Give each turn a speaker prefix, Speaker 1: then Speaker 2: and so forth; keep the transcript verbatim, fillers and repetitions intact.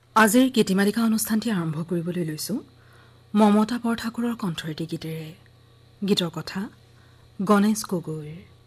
Speaker 1: আজিৰ গীতিমালিকা অনুষ্ঠানটি আৰম্ভ কৰিবলৈ লৈছো মমতা বৰঠাকুৰৰ কণ্ঠৰেটি গীতেৰে। গীতৰ কথা গণেশ গগৈৰ।